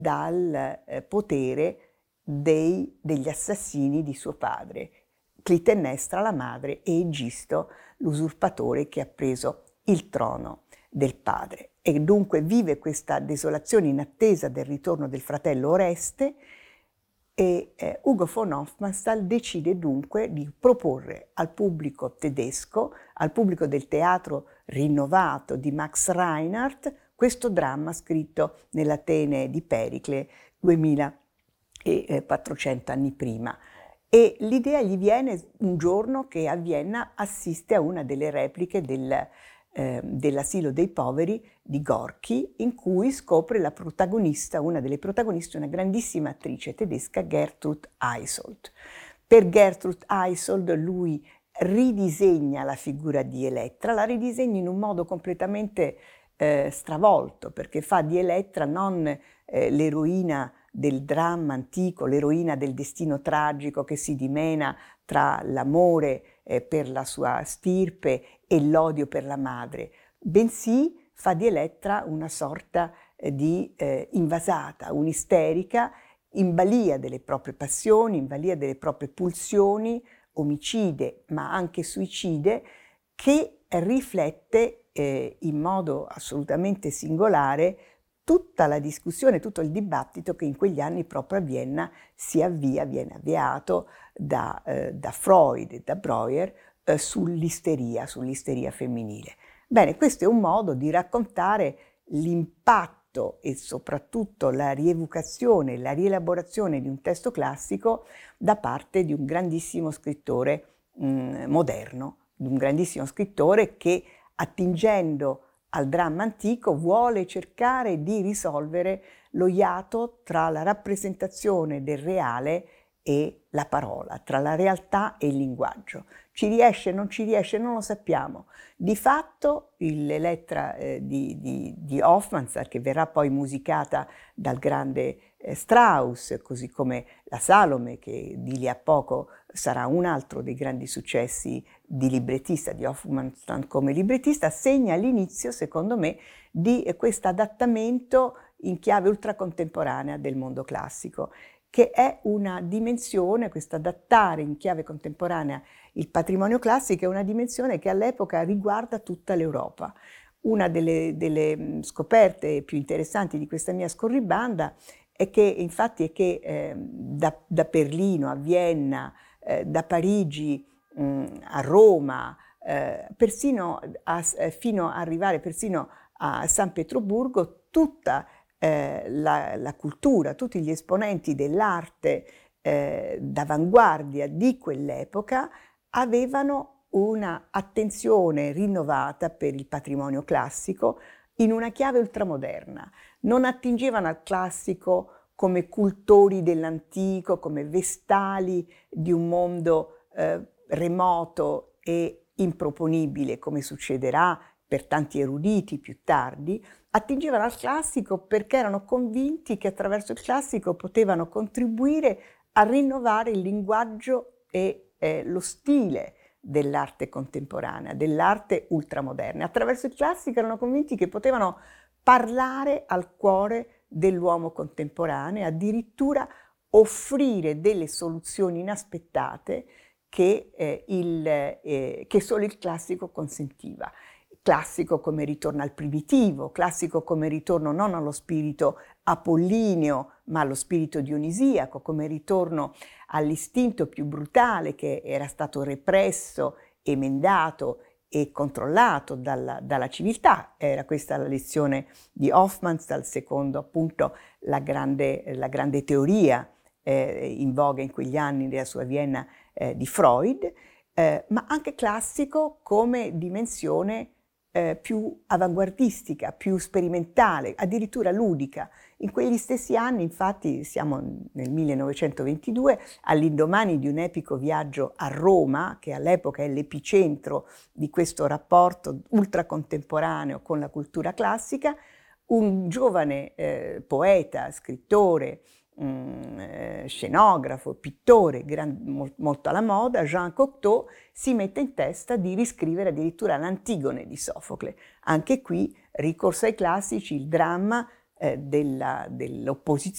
dal potere degli assassini di suo padre, Clitennestra la madre e Egisto l'usurpatore che ha preso il trono del padre. E dunque vive questa desolazione in attesa del ritorno del fratello Oreste e Ugo von Hofmannsthal decide dunque di proporre al pubblico tedesco, al pubblico del teatro rinnovato di Max Reinhardt, questo dramma scritto nell'Atene di Pericle 2400 anni prima. E l'idea gli viene un giorno che a Vienna assiste a una delle repliche dell'asilo dei poveri di Gorky, in cui scopre la protagonista, una delle protagoniste, una grandissima attrice tedesca, Gertrud Eysoldt. Per Gertrud Eysoldt lui ridisegna la figura di Elettra, la ridisegna in un modo completamente stravolto, perché fa di Elettra non l'eroina del dramma antico, l'eroina del destino tragico che si dimena tra l'amore per la sua stirpe e l'odio per la madre, bensì fa di Elettra una sorta di invasata, un'isterica, in balia delle proprie passioni, in balia delle proprie pulsioni, omicide ma anche suicide, che riflette in modo assolutamente singolare tutta la discussione, tutto il dibattito che in quegli anni proprio a Vienna viene avviato da Freud e da Breuer sull'isteria femminile. Bene, questo è un modo di raccontare l'impatto e soprattutto la rievocazione, la rielaborazione di un testo classico da parte di un grandissimo scrittore moderno, di un grandissimo scrittore che, attingendo al dramma antico, vuole cercare di risolvere lo iato tra la rappresentazione del reale e la parola, tra la realtà e il linguaggio. Ci riesce, non ci riesce, non lo sappiamo. Di fatto l'Elettra di Hofmannsthal, che verrà poi musicata dal grande Strauss, così come la Salome, che di lì a poco sarà un altro dei grandi successi di librettista, di Hofmannsthal come librettista, segna l'inizio, secondo me, di questo adattamento in chiave ultracontemporanea del mondo classico, che è una dimensione, questo adattare in chiave contemporanea il patrimonio classico è una dimensione che all'epoca riguarda tutta l'Europa. Una delle scoperte più interessanti di questa mia scorribanda è che da Berlino a Vienna, da Parigi a Roma, fino a arrivare persino a San Pietroburgo, tutta la cultura, tutti gli esponenti dell'arte d'avanguardia di quell'epoca avevano una attenzione rinnovata per il patrimonio classico in una chiave ultramoderna. Non attingevano al classico come cultori dell'antico, come vestali di un mondo remoto e improponibile, come succederà per tanti eruditi più tardi. Attingevano al classico perché erano convinti che attraverso il classico potevano contribuire a rinnovare il linguaggio e lo stile dell'arte contemporanea, dell'arte ultramoderna. Attraverso il classico erano convinti che potevano parlare al cuore dell'uomo contemporaneo, addirittura offrire delle soluzioni inaspettate che solo il classico consentiva. Classico come ritorno al primitivo, classico come ritorno non allo spirito apollineo, ma allo spirito dionisiaco, come ritorno all'istinto più brutale che era stato represso, emendato e controllato dalla civiltà. Era questa la lezione di Hofmannsthal, secondo appunto la grande teoria in voga in quegli anni della sua Vienna di Freud, ma anche classico come dimensione più avanguardistica, più sperimentale, addirittura ludica. In quegli stessi anni, infatti, siamo nel 1922, all'indomani di un epico viaggio a Roma, che all'epoca è l'epicentro di questo rapporto ultracontemporaneo con la cultura classica, un giovane poeta, scrittore, scenografo, pittore molto alla moda, Jean Cocteau, si mette in testa di riscrivere addirittura l'Antigone di Sofocle. Anche qui ricorso ai classici, il dramma dell'opposizione